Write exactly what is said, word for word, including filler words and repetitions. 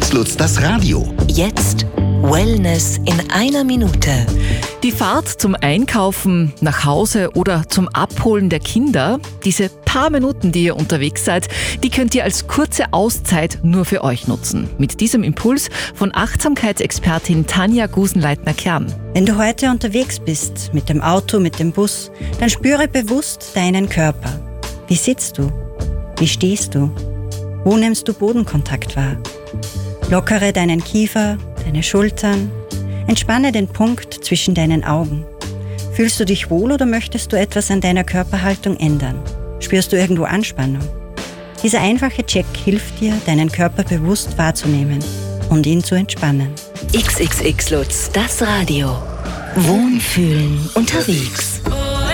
X Lutz, das Radio. Jetzt Wellness in einer Minute. Die Fahrt zum Einkaufen, nach Hause oder zum Abholen der Kinder, diese paar Minuten, die ihr unterwegs seid, die könnt ihr als kurze Auszeit nur für euch nutzen. Mit diesem Impuls von Achtsamkeitsexpertin Tanja Gusenleitner-Kern. Wenn du heute unterwegs bist, mit dem Auto, mit dem Bus, dann spüre bewusst deinen Körper. Wie sitzt du? Wie stehst du? Wo nimmst du Bodenkontakt wahr? Lockere deinen Kiefer, deine Schultern. Entspanne den Punkt zwischen deinen Augen. Fühlst du dich wohl oder möchtest du etwas an deiner Körperhaltung ändern? Spürst du irgendwo Anspannung? Dieser einfache Check hilft dir, deinen Körper bewusst wahrzunehmen und ihn zu entspannen. X X X Lutz, das Radio. Wohnfühlen unterwegs.